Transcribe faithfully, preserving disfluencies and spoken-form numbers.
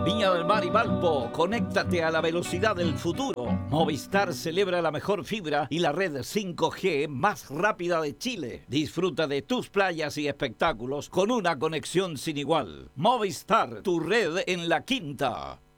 Viña del Mar y Valpo, conéctate a la velocidad del futuro. Movistar celebra la mejor fibra y la red cinco G más rápida de Chile. Disfruta de tus playas y espectáculos con una conexión sin igual. Movistar, tu red en la quinta.